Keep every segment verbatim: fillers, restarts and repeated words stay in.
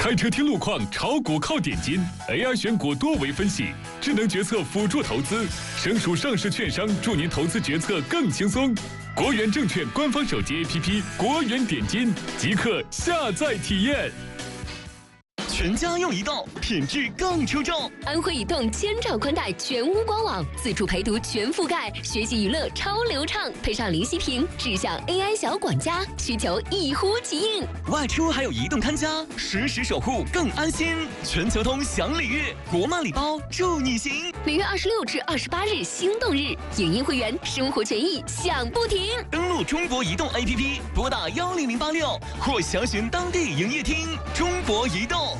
开车听路况，炒股靠点金 ，A I 选股多维分析，智能决策辅助投资，省属上市券商助您投资决策更轻松。国元证券官方手机 A P P 国元点金，即刻下载体验。 全家用移动，品质更出众。 安徽移动千兆宽带全屋官网，自助陪读全覆盖，学习娱乐超流畅，配上林息屏，智享 A I 小管家，需求一呼即应。 外出还有移动看家，实时守护更安心。全球通享礼遇，国漫礼包助你行。 每月二十六至二十八日心动日，影音会员生活权益享不停。 登录中国移动 A P P， 拨打幺零零八六或详询当地营业厅。中国移动。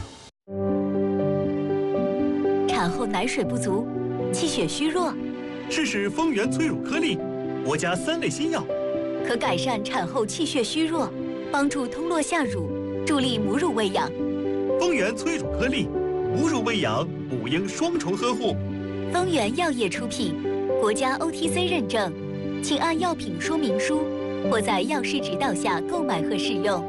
产后奶水不足，气血虚弱， 试试丰源催乳颗粒，国家三类新药， 可改善产后气血虚弱，帮助通络下乳，助力母乳喂养。 丰源催乳颗粒，母乳喂养，母婴双重呵护。 丰源药业出品，国家 O T C 认证，请按药品说明书或在药师指导下购买和使用。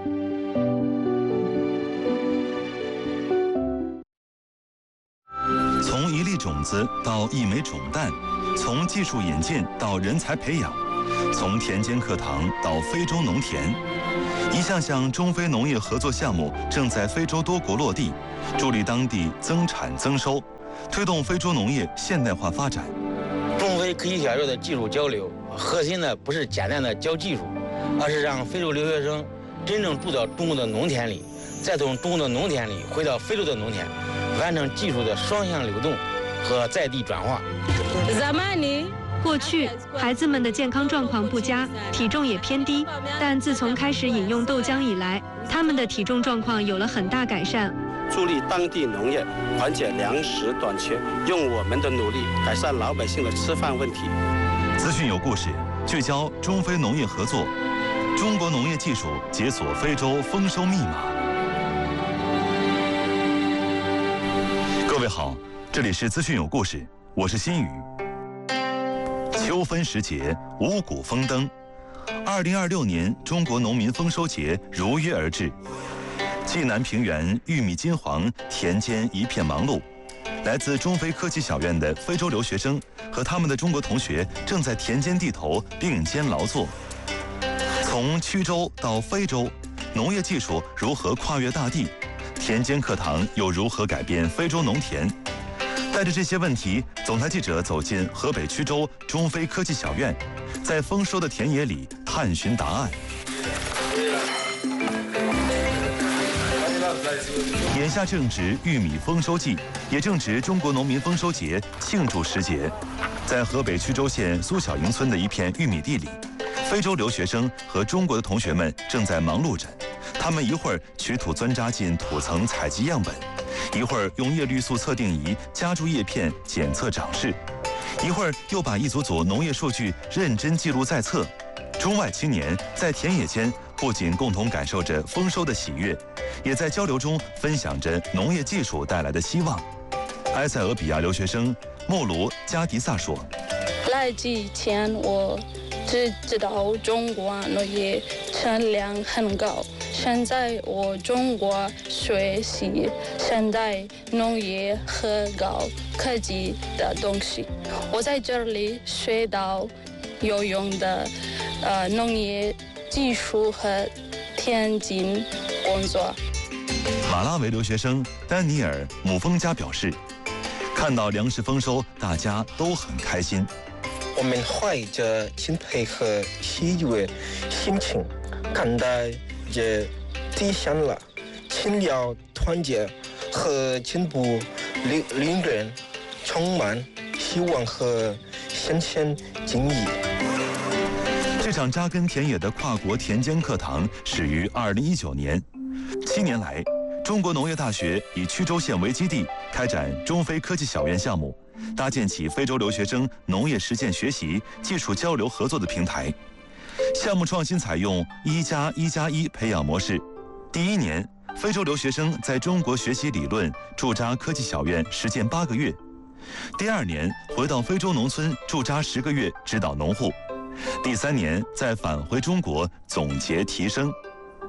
从一粒种子到一枚种蛋，从技术引进到人才培养，从田间课堂到非洲农田，一项项中非农业合作项目正在非洲多国落地，助力当地增产增收，推动非洲农业现代化发展。 中非科技小院的技术交流，核心呢不是简单的教技术，而是让非洲留学生真正住到中国的农田里，再从中国的农田里回到非洲的农田。完成技术的双向流动和在地转化。 过去，孩子们的健康状况不佳，体重也偏低，但自从开始饮用豆浆以来，他们的体重状况有了很大改善。 助力当地农业缓解粮食短缺，用我们的努力改善老百姓的吃饭问题。 资讯有故事，聚焦中非农业合作，中国农业技术解锁非洲丰收密码。各位好，这里是资讯有故事，我是新宇。秋分时节，五谷丰登，二零二六年中国农民丰收节如约而至。济南平原玉米金黄，田间一片忙碌。来自中非科技小院的非洲留学生和他们的中国同学正在田间地头并肩劳作。从曲州到非洲，农业技术如何跨越大地？田间课堂又如何改变非洲农田？带着这些问题，总台记者走进河北曲州中非科技小院，在丰收的田野里探寻答案。眼下正值玉米丰收季，也正值中国农民丰收节庆祝时节。在河北曲州县苏小营村的一片玉米地里，非洲留学生和中国的同学们正在忙碌着。他们一会儿取土钻扎进土层采集样本，一会儿用叶绿素测定仪夹住叶片检测长势，一会儿又把一组组农业数据认真记录在册。中外青年在田野间不仅共同感受着丰收的喜悦，也在交流中分享着农业技术带来的希望。埃塞俄比亚留学生莫卢加迪萨说：“ 来之前我只知道中国农业产量很高。现在我中国学习现代农业和高科技的东西，我在这里学到有用的呃农业技术和田间工作。” 马拉维留学生丹尼尔·姆丰加表示，看到粮食丰收，大家都很开心。 我们怀着敬佩和喜悦心情看待这体现了勤劳、团结和进步理理念，充满希望和先贤经义。 这场扎根田野的跨国田间课堂始于二零一九年，七年来，中国农业大学以曲州县为基地，开展中非科技小院项目，搭建起非洲留学生农业实践学习、技术交流合作的平台。项目创新采用一加一加一培养模式。第一年，非洲留学生在中国学习理论，驻扎科技小院实践八个月。第二年，回到非洲农村驻扎十个月，指导农户。第三年再返回中国总结提升。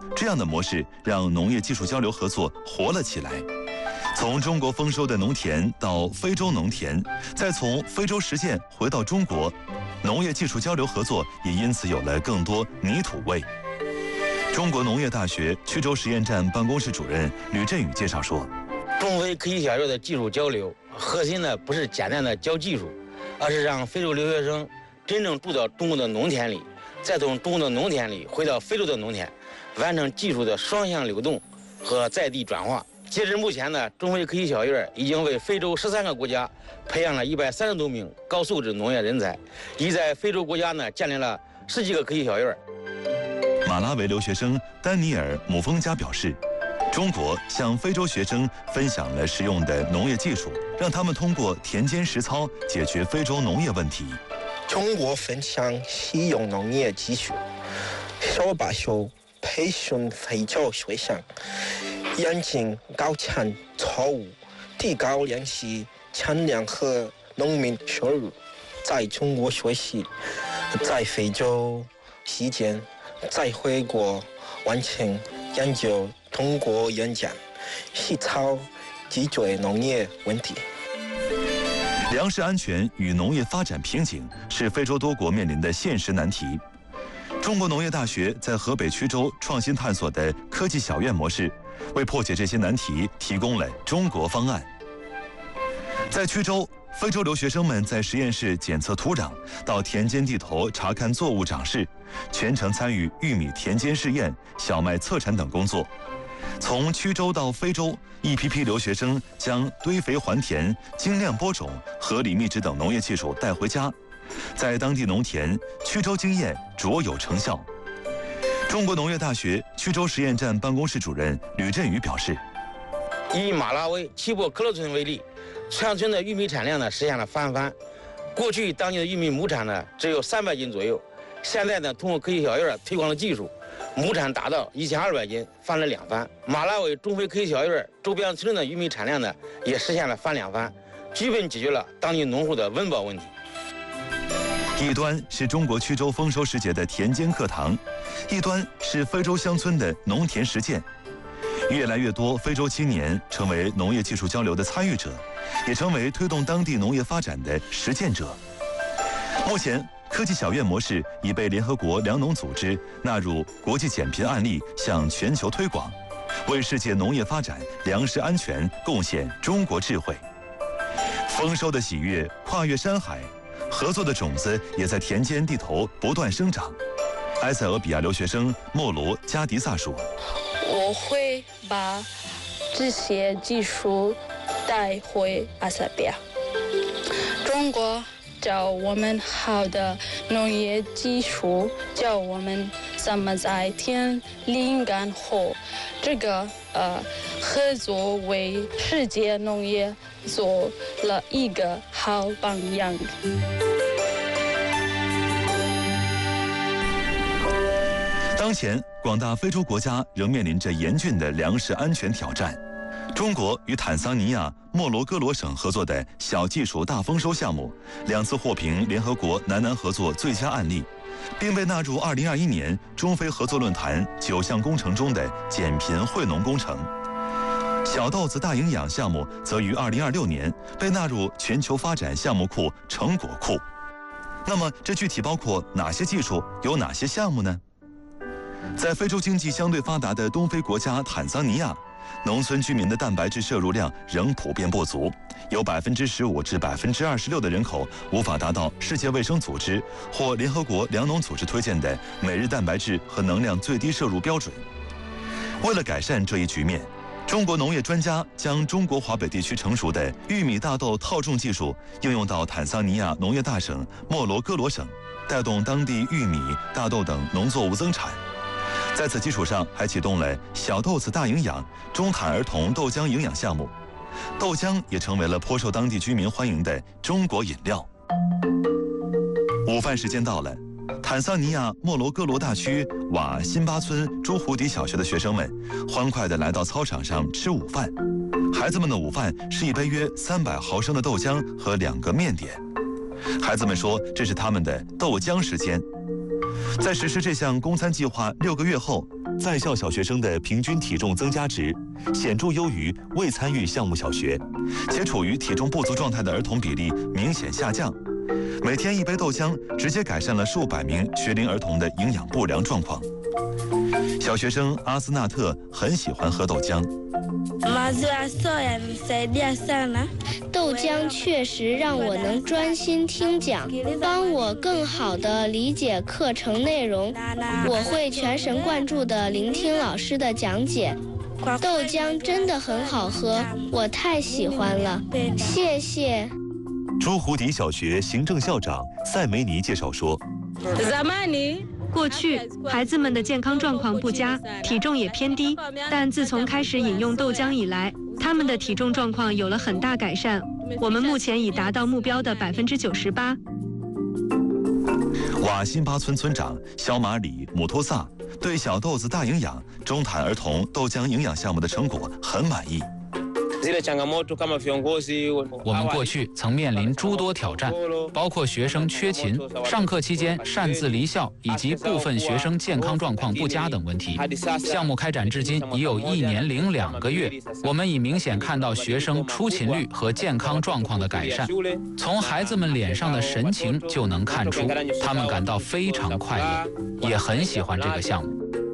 这样的模式让农业技术交流合作活了起来。从中国丰收的农田到非洲农田，再从非洲实践回到中国，农业技术交流合作也因此有了更多泥土味。中国农业大学曲州实验站办公室主任吕振宇介绍说， 中非科技小院的技术交流核心呢不是简单的教技术，而是让非洲留学生真正住到中国的农田里，再从中国的农田里回到非洲的农田，完成技术的双向流动和在地转化。截至目前呢，中非科技小院已经为非洲十三个国家培养了一百三十多名高素质农业人才，已在非洲国家呢建立了十几个科技小院。 马拉维留学生丹尼尔·姆丰加表示，中国向非洲学生分享了实用的农业技术，让他们通过田间实操解决非洲农业问题。 中国分享实用农业技术，小把手培训非洲学生，严禁高产错误，提高粮食产量和农民收入。在中国学习，在非洲实践，再回国完成研究，通过演讲实操解决农业问题。 粮食安全与农业发展瓶颈是非洲多国面临的现实难题。中国农业大学在河北曲州创新探索的科技小院模式，为破解这些难题提供了中国方案。在曲州，非洲留学生们在实验室检测土壤，到田间地头查看作物长势，全程参与玉米田间试验、小麦测产等工作。从曲州到非洲，一批批留学生将堆肥还田、精酿播种、合理密植等农业技术带回家，在当地农田，曲州经验卓有成效。中国农业大学曲州实验站办公室主任吕振宇表示， 以马拉维齐博克勒村为例，全村的玉米产量呢实现了翻番。过去当地的玉米亩产呢只有三百斤左右，现在呢通过科技小院推广的技术，亩产达到一千二百斤，翻了两番。马拉维中非科技小院周边村的玉米产量呢也实现了翻两番，基本解决了当地农户的温饱问题。 一端是中国曲州丰收时节的田间课堂，一端是非洲乡村的农田实践。越来越多非洲青年成为农业技术交流的参与者，也成为推动当地农业发展的实践者。目前，科技小院模式已被联合国粮农组织纳入国际减贫案例，向全球推广，为世界农业发展、粮食安全贡献中国智慧。丰收的喜悦跨越山海，合作的种子也在田间地头不断生长。埃塞俄比亚留学生莫罗加迪萨说：“ 我会把这些技术带回埃塞俄比亚。中国教我们好的农业技术，教我们怎么在田里干活。这个呃合作为世界农业做了一个好榜样。” 当前，广大非洲国家仍面临着严峻的粮食安全挑战。中国与坦桑尼亚、莫罗哥罗省合作的小技术大丰收项目，两次获评联合国南南合作最佳案例，并被纳入二零二一年中非合作论坛九项工程中的减贫惠农工程。小豆子大营养项目则于二零二六年被纳入全球发展项目库成果库。那么，这具体包括哪些技术，有哪些项目呢？在非洲经济相对发达的东非国家坦桑尼亚，农村居民的蛋白质摄入量仍普遍不足，有百分之十五至百分之二十六的人口无法达到世界卫生组织或联合国粮农组织推荐的每日蛋白质和能量最低摄入标准。为了改善这一局面，中国农业专家将中国华北地区成熟的玉米大豆套种技术应用到坦桑尼亚农业大省莫罗哥罗省，带动当地玉米、大豆等农作物增产。在此基础上，还启动了小豆子大营养、中坦儿童豆浆营养项目，豆浆也成为了颇受当地居民欢迎的中国饮料。午饭时间到了，坦桑尼亚莫罗哥罗大区瓦辛巴村朱胡迪小学的学生们欢快地来到操场上吃午饭。孩子们的午饭是一杯约三百毫升的豆浆和两个面点。孩子们说，这是他们的豆浆时间。在实施这项供餐计划六个月后， 在校小学生的平均体重增加值显著优于未参与项目小学，且处于体重不足状态的儿童比例明显下降。每天一杯豆浆，直接改善了数百名学龄儿童的营养不良状况。小学生阿斯纳特很喜欢喝豆浆。 豆浆确实让我能专心听讲，帮我更好地理解课程内容。我会全神贯注地聆听老师的讲解。豆浆真的很好喝，我太喜欢了，谢谢。 朱胡迪小学行政校长塞梅尼介绍说， 过去孩子们的健康状况不佳，体重也偏低，但自从开始饮用豆浆以来，他们的体重状况有了很大改善。我们目前已达到目标的百分之九十八。 瓦辛巴村村长肖马里姆托萨对小豆子大营养中坦儿童豆浆营养项目的成果很满意。 我们过去曾面临诸多挑战，包括学生缺勤、上课期间擅自离校以及部分学生健康状况不佳等问题。项目开展至今已有一年零两个月，我们已明显看到学生出勤率和健康状况的改善。从孩子们脸上的神情就能看出，他们感到非常快乐，也很喜欢这个项目。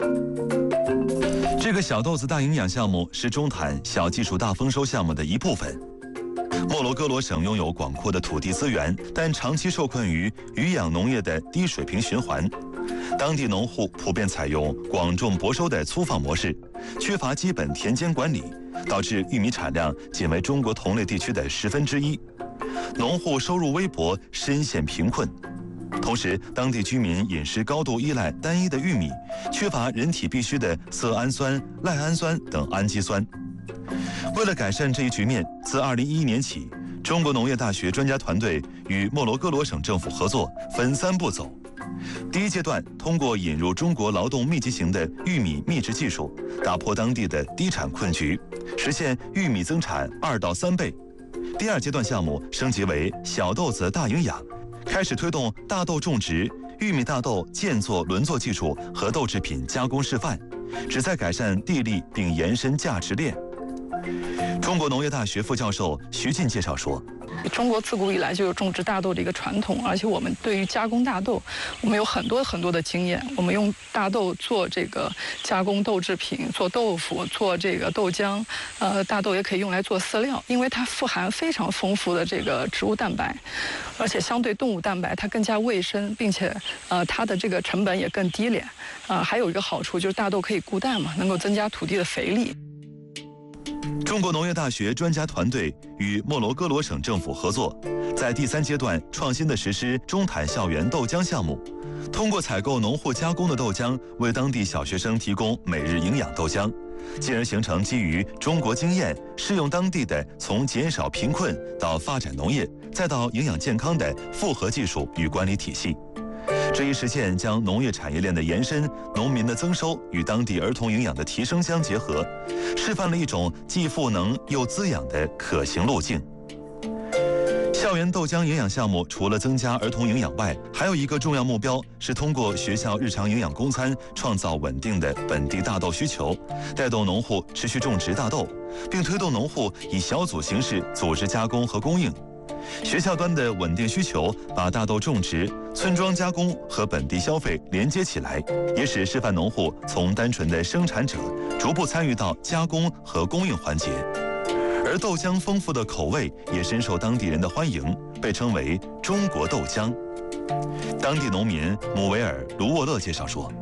这个小豆子大营养项目是中坦小技术大丰收项目的一部分。莫罗哥罗省拥有广阔的土地资源，但长期受困于渔养农业的低水平循环。当地农户普遍采用广种薄收的粗放模式，缺乏基本田间管理，导致玉米产量仅为中国同类地区的十分之一。农户收入微薄，深陷贫困。同时，当地居民饮食高度依赖单一的玉米，缺乏人体必需的色氨酸、赖氨酸等氨基酸。为了改善这一局面，自二零一一年起，中国农业大学专家团队与莫罗哥罗省政府合作，分三步走。第一阶段，通过引入中国劳动密集型的玉米密植技术，打破当地的低产困局，实现玉米增产二到三倍。第二阶段项目升级为小豆子大营养，开始推动大豆种植、玉米大豆间作轮作技术和豆制品加工示范，旨在改善地力并延伸价值链。中国农业大学副教授徐进介绍说， 中国自古以来就有种植大豆的一个传统，而且我们对于加工大豆，我们有很多很多的经验。我们用大豆做这个加工豆制品，做豆腐，做这个豆浆。呃，大豆也可以用来做饲料，因为它富含非常丰富的这个植物蛋白，而且相对动物蛋白它更加卫生，并且呃它的这个成本也更低廉。啊、呃，还有一个好处就是大豆可以固氮嘛，能够增加土地的肥力。 中国农业大学专家团队与莫罗哥罗省政府合作，在第三阶段创新地实施中坦校园豆浆项目，通过采购农户加工的豆浆，为当地小学生提供每日营养豆浆，进而形成基于中国经验、适用当地的从减少贫困到发展农业再到营养健康的复合技术与管理体系。这一实践将农业产业链的延伸、农民的增收与当地儿童营养的提升相结合，示范了一种既赋能又滋养的可行路径。校园豆浆营养项目除了增加儿童营养外，还有一个重要目标是通过学校日常营养供餐，创造稳定的本地大豆需求，带动农户持续种植大豆，并推动农户以小组形式组织加工和供应。学校端的稳定需求把大豆种植、村庄加工和本地消费连接起来，也使示范农户从单纯的生产者逐步参与到加工和供应环节。而豆浆丰富的口味也深受当地人的欢迎，被称为中国豆浆。当地农民姆维尔·卢沃勒介绍说，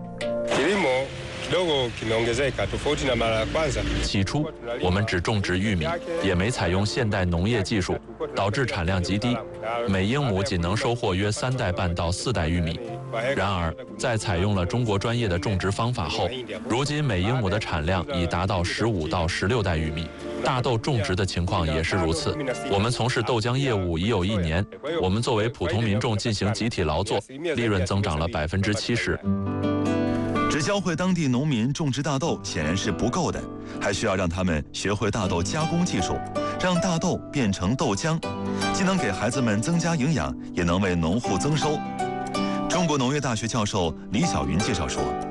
起初，我们只种植玉米，也没采用现代农业技术，导致产量极低，每英亩仅能收获约三袋半到四袋玉米。然而，在采用了中国专业的种植方法后，如今每英亩的产量已达到十五到十六袋玉米。大豆种植的情况也是如此。我们从事豆浆业务已有一年，我们作为普通民众进行集体劳作，利润增长了百分之七十。 只教会当地农民种植大豆显然是不够的，还需要让他们学会大豆加工技术，让大豆变成豆浆，既能给孩子们增加营养，也能为农户增收。中国农业大学教授李晓云介绍说，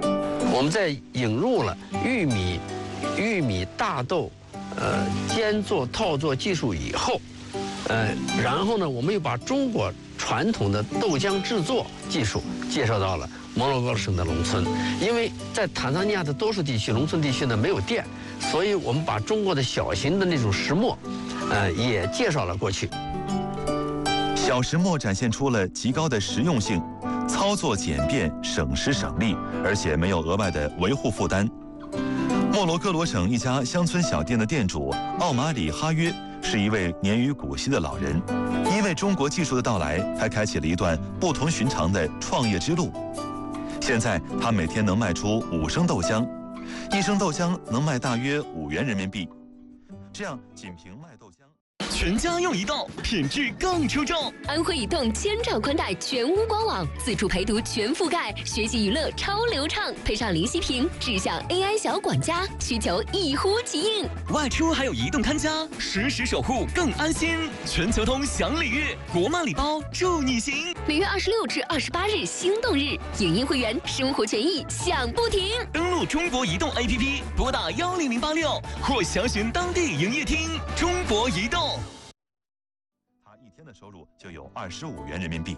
我们在引入了玉米、玉米大豆，呃，间做套做技术以后，呃，然后呢，我们又把中国传统的豆浆制作技术介绍到了摩洛哥省的农村。因为在坦桑尼亚的多数地区，农村地区呢没有电，所以我们把中国的小型的那种石磨，呃，也介绍了过去。 小石磨展现出了极高的实用性，操作简便、省时省力，而且没有额外的维护负担。莫罗哥罗省一家乡村小店的店主奥马里哈约是一位年逾古稀的老人，因为中国技术的到来，他开启了一段不同寻常的创业之路。现在他每天能卖出五升豆浆，一升豆浆能卖大约五元人民币。这样仅凭卖豆浆。 全家用移动，品质更出众。 安徽移动千兆宽带全屋官网，自助陪读全覆盖，学习娱乐超流畅，配上灵犀屏，智享 A I 小管家，需求一呼即应。 外出还有移动看家，实时守护更安心。全球通享礼遇，国漫礼包助你行。 每月二十六至二十八日心动日，影音会员生活权益享不停。 登录中国移动 A P P， 拨打幺零零八六或详询当地营业厅。中国移动。 他一天的收入就有二十五元人民币。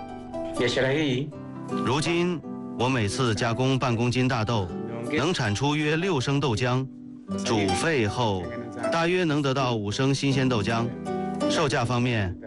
如今，我每次加工半公斤大豆，能产出约六升豆浆，煮沸后大约能得到五升新鲜豆浆。售价方面，